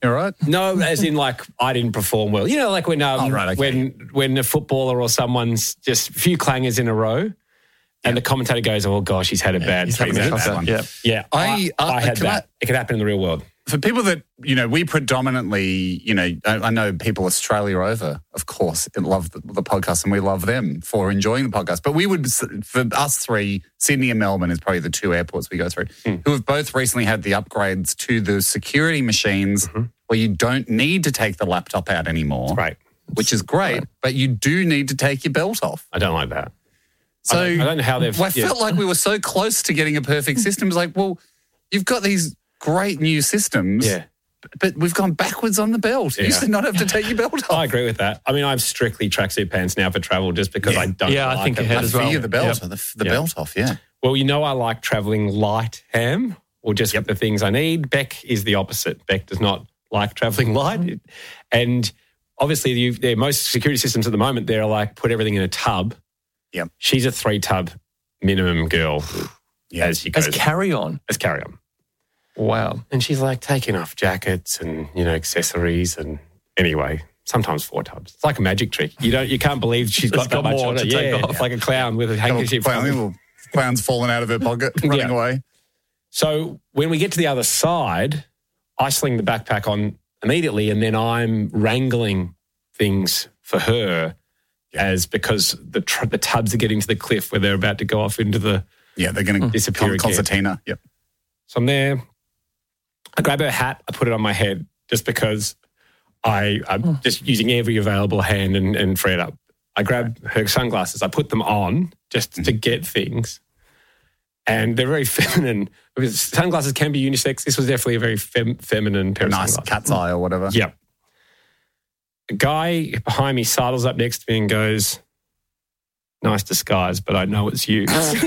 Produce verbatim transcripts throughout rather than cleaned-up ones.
You all right? No, as in like I didn't perform well. You know, like when um, oh, right, okay. when when a footballer or someone's just a few clangers in a row, and the commentator goes, "Oh gosh, he's had a yeah, bad he's three had a minutes." bad one. Yeah, yeah. I I, I had that. I, it could happen in the real world. For people that, you know, we predominantly, you know, I, I know people Australia over, of course, love the, the podcast and we love them for enjoying the podcast. But we would, for us three, Sydney and Melbourne is probably the two airports we go through, mm. who have both recently had the upgrades to the security machines mm-hmm. where you don't need to take the laptop out anymore. Right. Which is great, right. but you do need to take your belt off. I don't like that. So I don't, I don't know how they've... I yeah. felt like we were so close to getting a perfect system. It's like, well, you've got these great new systems, yeah. but we've gone backwards on the belt. Yeah. You should not have to take your belt off. I agree with that. I mean, I'm strictly tracksuit pants now for travel just because yeah. I don't yeah, like I think it. ahead I as well. fear the belt, yep. the, the yep. belt off, yeah. Well, you know I like travelling light, Ham, or just yep. with the things I need. Beck is the opposite. Beck does not like travelling light. And obviously, you, yeah, most security systems at the moment, they're like put everything in a tub. Yep. She's a three-tub minimum girl yep. as she goes. As carry-on? As carry-on. Wow. And she's like taking off jackets and, you know, accessories and anyway, sometimes four tubs. It's like a magic trick. You don't, you can't believe she's got, got that much more on her. to Yeah, take off. it's like a clown with a handkerchief. Clown, little clown's falling out of her pocket, running yeah. away. So when we get to the other side, I sling the backpack on immediately and then I'm wrangling things for her yeah. as because the tr- the tubs are getting to the cliff where they're about to go off into the Yeah, they're going to disappear con- concertina. Yep. So I'm there. I grab her hat, I put it on my head just because I, I'm oh. just using every available hand and, and free it up. I grab her sunglasses, I put them on just mm-hmm. to get things. And they're very feminine. Because sunglasses can be unisex. This was definitely a very fem- feminine pair a of nice sunglasses. Cat's eye or whatever. Yep. A guy behind me sidles up next to me and goes, "Nice disguise, but I know it's you."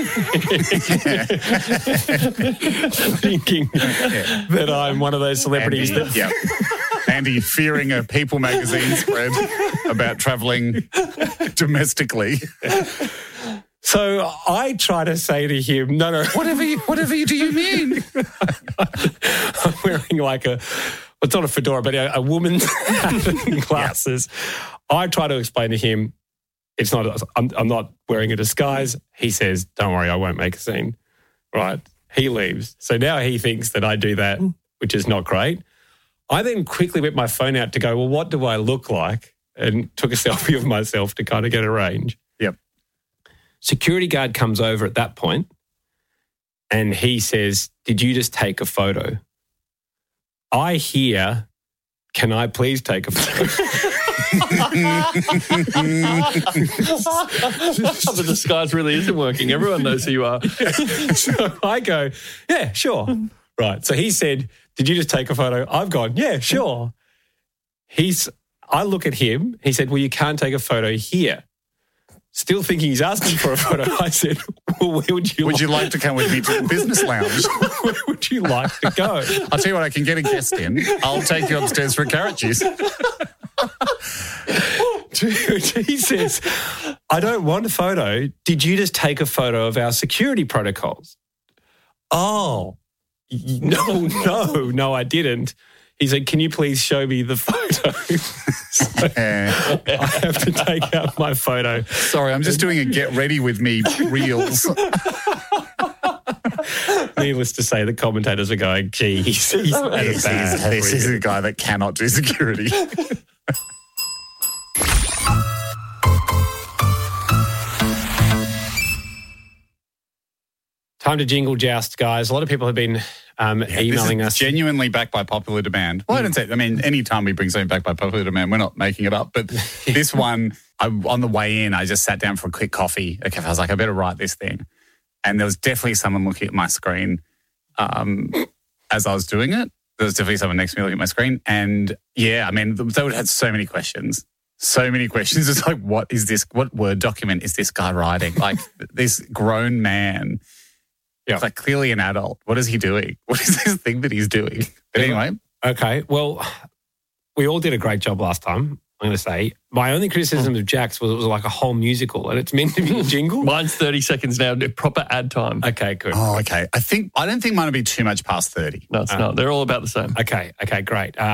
Thinking yeah. that I'm one of those celebrities Andy, that... Yep. Andy fearing a People magazine spread about travelling domestically. So I try to say to him, no, no. Whatever you, whatever you do you mean? I'm wearing like a... It's not a fedora, but a, a woman's hat and glasses. Yep. I try to explain to him, it's not. I'm, I'm not wearing a disguise. He says, "Don't worry, I won't make a scene." Right? He leaves. So now he thinks that I do that, which is not great. I then quickly whip my phone out to go, well, what do I look like? And took a selfie of myself to kind of get a range. Yep. Security guard comes over at that point, and he says, "Did you just take a photo?" I hear, "Can I please take a photo?" The disguise really isn't working. Everyone knows who you are. So I go, "Yeah, sure." Right. So he said, "Did you just take a photo?" I've gone, "Yeah, sure." He's. I look at him. He said, "Well, you can't take a photo here." Still thinking he's asking for a photo, I said, "Well, where would you Would like? you like to come with me to the business lounge? Where would you like to go?" I'll tell you what, I can get a guest in. I'll take you upstairs for a carrot juice. He says, "I don't want a photo. Did you just take a photo of our security protocols?" Oh, no, no, no, I didn't. He said, "Can you please show me the photo?" So I have to take out my photo. Sorry, I'm just doing a get ready with me reels. Needless to say, the commentators are going, "Gee, he's, he's had a This, bad is, this is a guy that cannot do security." Time to jingle joust, guys. A lot of people have been um, yeah, emailing this is us. Genuinely backed by popular demand. Well, I don't say, I mean, any time we bring something back by popular demand, we're not making it up. But this one, I, on the way in, I just sat down for a quick coffee. Okay, I was like, I better write this thing. And there was definitely someone looking at my screen um, as I was doing it. There was definitely someone next to me looking at my screen. And yeah, I mean, they would have had so many questions. So many questions. It's like, what is this? What Word document is this guy writing? Like, this grown man. Yeah. It's like clearly an adult. What is he doing? What is this thing that he's doing? But anyway. Okay. Well, we all did a great job last time, I'm going to say. My only criticism oh. of Jack's was it was like a whole musical and it's meant to be a jingle. Mine's thirty seconds now, proper ad time. Okay, good. Oh, okay. I think I don't think mine would be too much past thirty. No, it's uh, not. They're all about the same. Okay, okay, great. Uh,